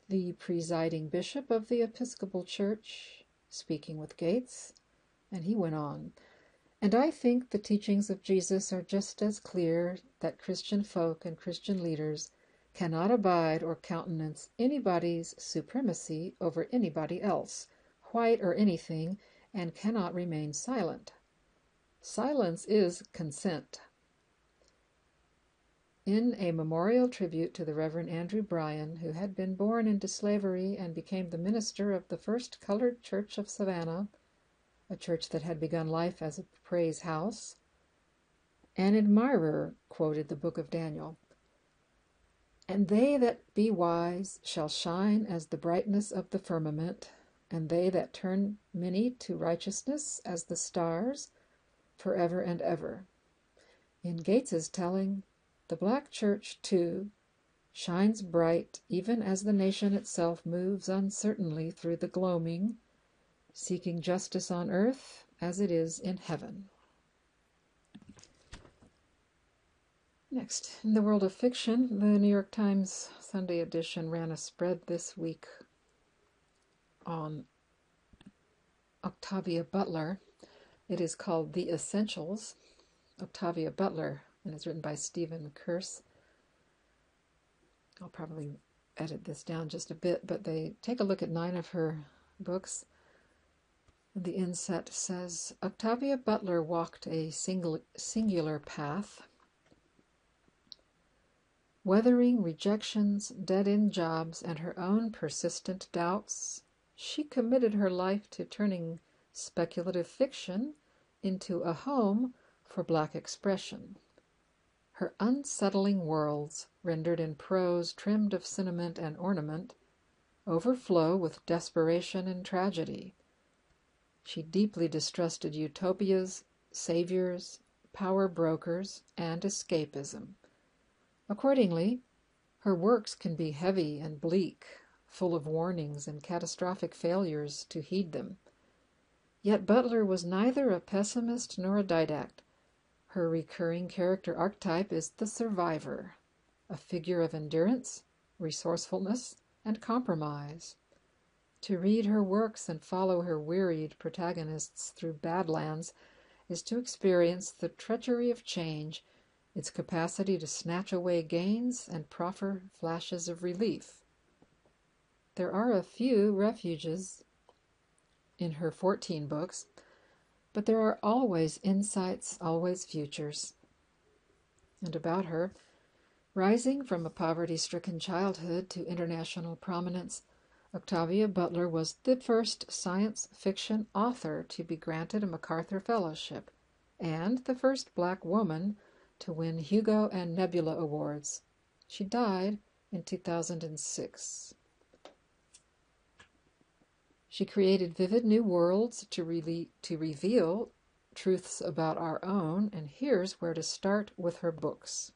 the presiding bishop of the Episcopal Church, speaking with Gates, and he went on, "And I think the teachings of Jesus are just as clear that Christian folk and Christian leaders cannot abide or countenance anybody's supremacy over anybody else, white or anything, and cannot remain silent. Silence is consent." In a memorial tribute to the Reverend Andrew Bryan, who had been born into slavery and became the minister of the First Colored Church of Savannah, a church that had begun life as a praise house, an admirer quoted the book of Daniel. "And they that be wise shall shine as the brightness of the firmament, and they that turn many to righteousness as the stars, forever and ever." In Gates's telling, the black church, too, shines bright even as the nation itself moves uncertainly through the gloaming, seeking justice on earth as it is in heaven. Next, in the world of fiction, the New York Times Sunday edition ran a spread this week on Octavia Butler. It is called The Essentials, Octavia Butler, and it's written by Stephen Kearse. I'll probably edit this down just a bit, but they take a look at 9 of her books. The inset says, Octavia Butler walked a singular path. Weathering rejections, dead-end jobs, and her own persistent doubts, she committed her life to turning speculative fiction into a home for black expression. Her unsettling worlds, rendered in prose trimmed of sentiment and ornament, overflow with desperation and tragedy. She deeply distrusted utopias, saviors, power brokers, and escapism. Accordingly, her works can be heavy and bleak, full of warnings and catastrophic failures to heed them. Yet Butler was neither a pessimist nor a didact. Her recurring character archetype is the survivor, a figure of endurance, resourcefulness, and compromise. To read her works and follow her wearied protagonists through Badlands is to experience the treachery of change, its capacity to snatch away gains and proffer flashes of relief. There are a few refuges in her 14 books, but there are always insights, always futures. And about her, rising from a poverty-stricken childhood to international prominence, Octavia Butler was the first science fiction author to be granted a MacArthur Fellowship, and the first black woman to win Hugo and Nebula Awards. She died in 2006. She created vivid new worlds to reveal truths about our own, and here's where to start with her books.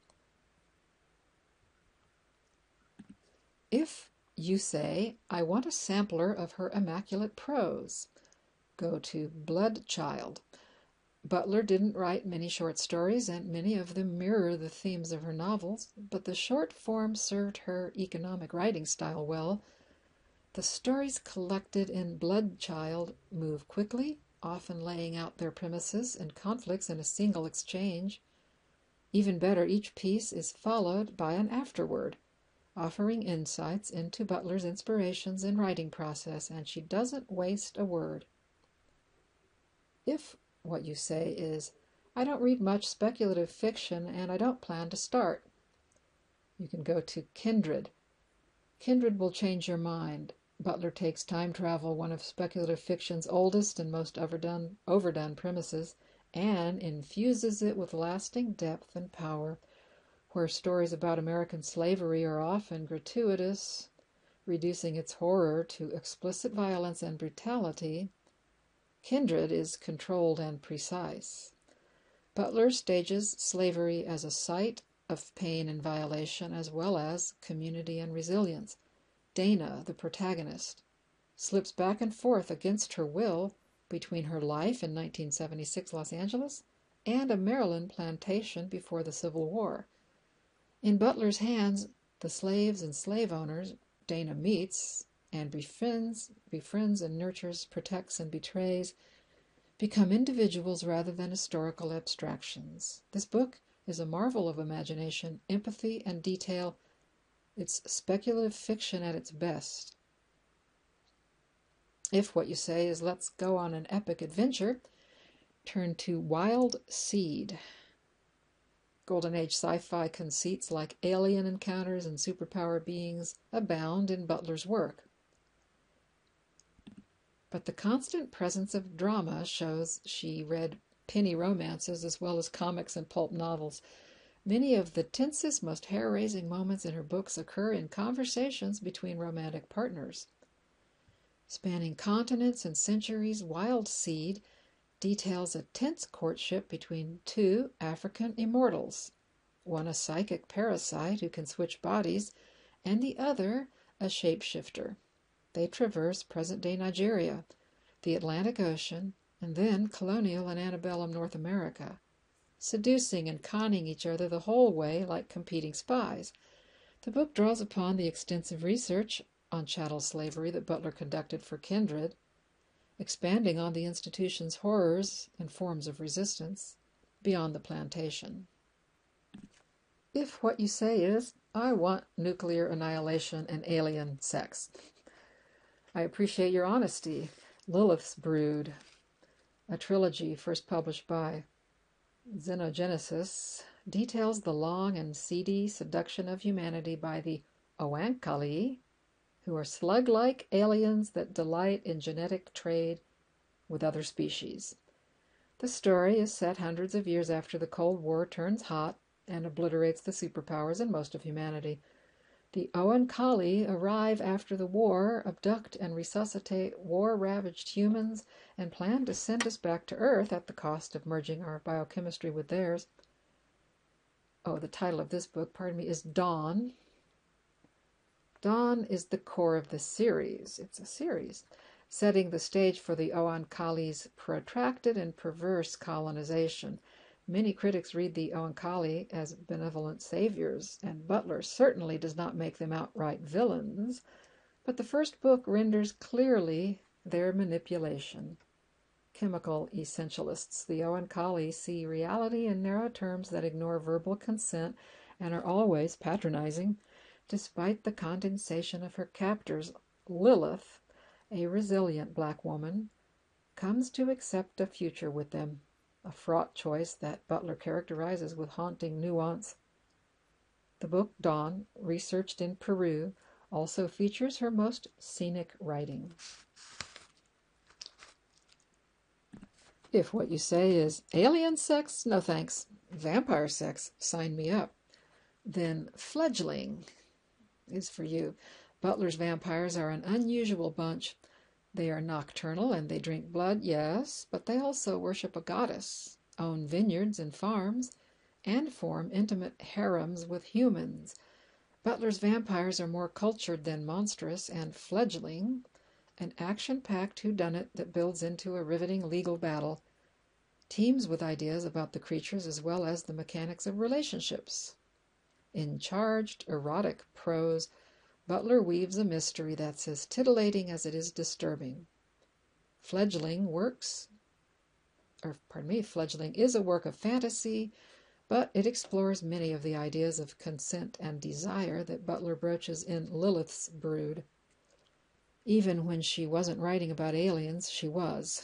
If you say, I want a sampler of her immaculate prose, go to Bloodchild. Butler didn't write many short stories, and many of them mirror the themes of her novels, but the short form served her economic writing style well. The stories collected in Bloodchild move quickly, often laying out their premises and conflicts in a single exchange. Even better, each piece is followed by an afterword, offering insights into Butler's inspirations and writing process, and she doesn't waste a word. If what you say is, I don't read much speculative fiction and I don't plan to start, you can go to Kindred. Kindred will change your mind. Butler takes time travel, one of speculative fiction's oldest and most overdone premises, and infuses it with lasting depth and power. Where stories about American slavery are often gratuitous, reducing its horror to explicit violence and brutality, Kindred is controlled and precise. Butler stages slavery as a site of pain and violation, as well as community and resilience. Dana, the protagonist, slips back and forth against her will between her life in 1976 Los Angeles and a Maryland plantation before the Civil War. In Butler's hands, the slaves and slave owners Dana meets and befriends and nurtures, protects and betrays, become individuals rather than historical abstractions. This book is a marvel of imagination, empathy, and detail. It's speculative fiction at its best. If what you say is let's go on an epic adventure, turn to Wild Seed. Golden Age sci-fi conceits like alien encounters and superpower beings abound in Butler's work. But the constant presence of drama shows she read penny romances as well as comics and pulp novels. Many of the tensest, most hair-raising moments in her books occur in conversations between romantic partners. Spanning continents and centuries, Wild Seed details a tense courtship between two African immortals, one a psychic parasite who can switch bodies, and the other a shapeshifter. They traverse present-day Nigeria, the Atlantic Ocean, and then colonial and antebellum North America, seducing and conning each other the whole way like competing spies. The book draws upon the extensive research on chattel slavery that Butler conducted for Kindred, expanding on the institution's horrors and forms of resistance beyond the plantation. If what you say is, I want nuclear annihilation and alien sex. I appreciate your honesty. Lilith's Brood, a trilogy first published by Xenogenesis, details the long and seedy seduction of humanity by the Oankali, who are slug-like aliens that delight in genetic trade with other species. The story is set hundreds of years after the Cold War turns hot and obliterates the superpowers and most of humanity. The Oankali arrive after the war, abduct and resuscitate war-ravaged humans, and plan to send us back to Earth at the cost of merging our biochemistry with theirs. Oh, the title of this book, is Dawn. Dawn is the core of the series. It's a series, setting the stage for the Oankali's protracted and perverse colonization. Many critics read the Oankali as benevolent saviors, and Butler certainly does not make them outright villains, but the first book renders clearly their manipulation. Chemical essentialists, the Oankali see reality in narrow terms that ignore verbal consent and are always patronizing. Despite the condensation of her captors, Lilith, a resilient black woman, comes to accept a future with them, a fraught choice that Butler characterizes with haunting nuance. The book Dawn, researched in Peru, also features her most scenic writing. If what you say is alien sex, no thanks. Vampire sex, sign me up. Then Fledgling is for you. Butler's vampires are an unusual bunch. They are nocturnal and they drink blood, yes, but they also worship a goddess, own vineyards and farms, and form intimate harems with humans. Butler's vampires are more cultured than monstrous, and Fledgling, an action-packed whodunit that builds into a riveting legal battle, teems with ideas about the creatures as well as the mechanics of relationships. In charged, erotic prose, Butler weaves a mystery that's as titillating as it is disturbing. Fledgling is a work of fantasy, but it explores many of the ideas of consent and desire that Butler broaches in Lilith's Brood. Even when she wasn't writing about aliens, she was.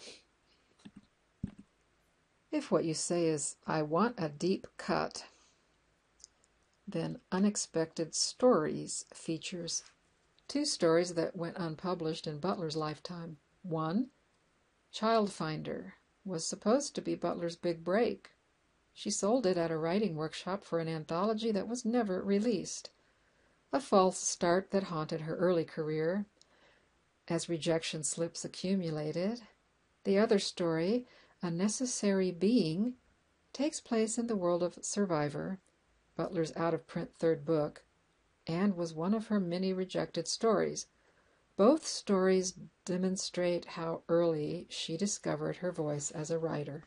If what you say is, I want a deep cut, then Unexpected Stories features two stories that went unpublished in Butler's lifetime. One, Childfinder, was supposed to be Butler's big break. She sold it at a writing workshop for an anthology that was never released. A false start that haunted her early career as rejection slips accumulated. The other story, A Necessary Being, takes place in the world of Survivor, Butler's out-of-print third book, and was one of her many rejected stories. Both stories demonstrate how early she discovered her voice as a writer.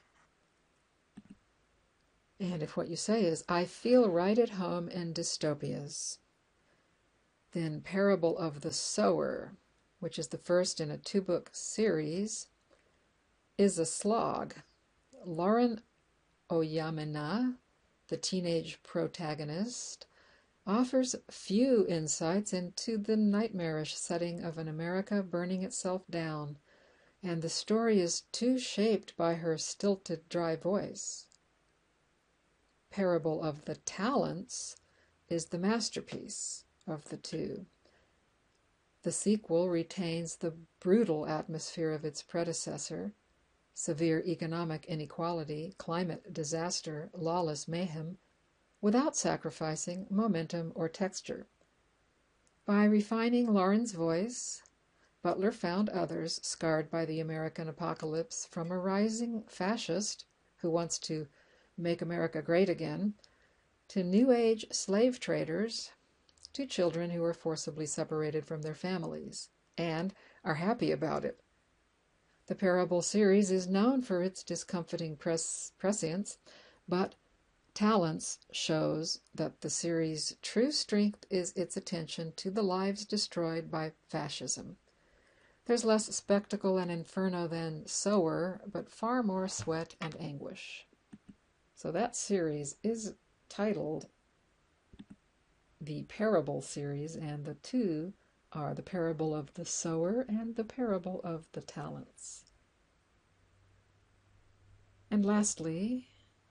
And if what you say is, I feel right at home in dystopias, Then Parable of the Sower, which is the first in a 2-book series, is a slog. Lauren Oyamena, the teenage protagonist, offers few insights into the nightmarish setting of an America burning itself down, and the story is too shaped by her stilted, dry voice. Parable of the Talents is the masterpiece of the two. The sequel retains the brutal atmosphere of its predecessor: severe economic inequality, climate disaster, lawless mayhem, without sacrificing momentum or texture. By refining Lauren's voice, Butler found others scarred by the American apocalypse, from a rising fascist who wants to make America great again, to New Age slave traders, to children who are forcibly separated from their families and are happy about it. The Parable series is known for its discomforting prescience, but Talents shows that the series' true strength is its attention to the lives destroyed by fascism. There's less spectacle and inferno than Sower, but far more sweat and anguish. So that series is titled the Parable series, and the two are the Parable of the Sower and the Parable of the Talents. And lastly,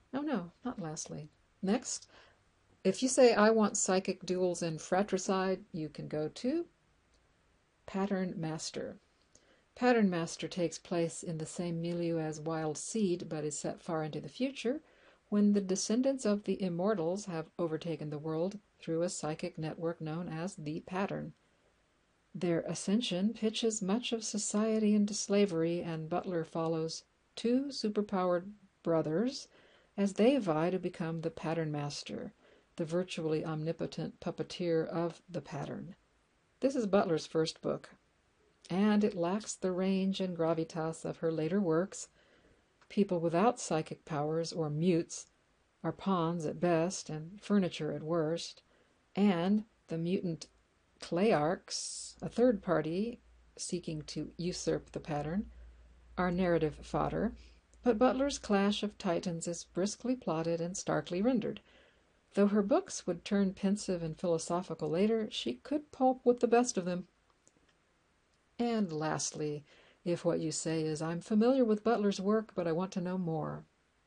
next, if you say I want psychic duels and fratricide, you can go to Pattern Master. Pattern Master takes place in the same milieu as Wild Seed, but is set far into the future, when the descendants of the Immortals have overtaken the world through a psychic network known as the Pattern. Their ascension pitches much of society into slavery, and Butler follows two superpowered brothers as they vie to become the Pattern Master, the virtually omnipotent puppeteer of the Pattern. This is Butler's first book, and it lacks the range and gravitas of her later works. People without psychic powers, or mutes, are pawns at best and furniture at worst, and the mutant Clayarchs, a third party seeking to usurp the Pattern, are narrative fodder. But Butler's Clash of Titans is briskly plotted and starkly rendered. Though her books would turn pensive and philosophical later, she could pulp with the best of them. And lastly, if what you say is, I'm familiar with Butler's work, but I want to know more,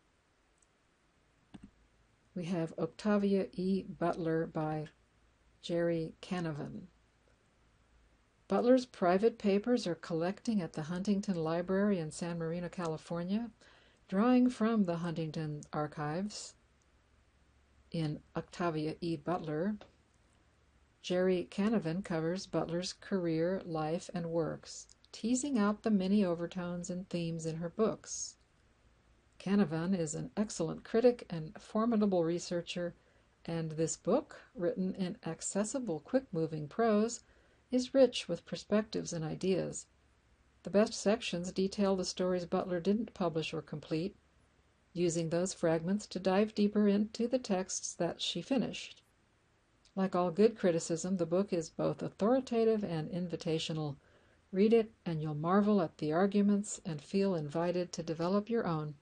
we have Octavia E. Butler by Jerry Canavan. Butler's private papers are collecting at the Huntington Library in San Marino, California, drawing from the Huntington archives. In Octavia E. Butler, Jerry Canavan covers Butler's career, life, and works, teasing out the many overtones and themes in her books. Canavan is an excellent critic and formidable researcher, and this book, written in accessible, quick-moving prose, is rich with perspectives and ideas. The best sections detail the stories Butler didn't publish or complete, using those fragments to dive deeper into the texts that she finished. Like all good criticism, the book is both authoritative and invitational. Read it, and you'll marvel at the arguments and feel invited to develop your own.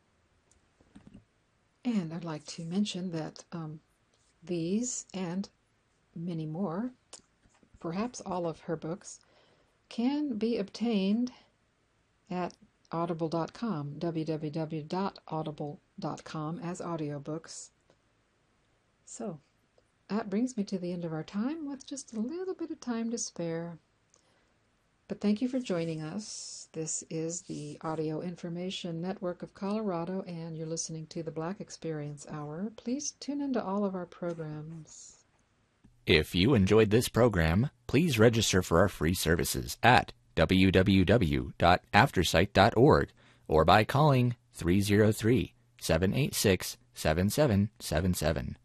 And I'd like to mention that these and many more, perhaps all of her books, can be obtained at audible.com, www.audible.com, as audiobooks. So, that brings me to the end of our time with just a little bit of time to spare. But thank you for joining us. This is the Audio Information Network of Colorado, and you're listening to the Black Experience Hour. Please tune into all of our programs. If you enjoyed this program, please register for our free services at www.aftersight.org or by calling 303-786-7777.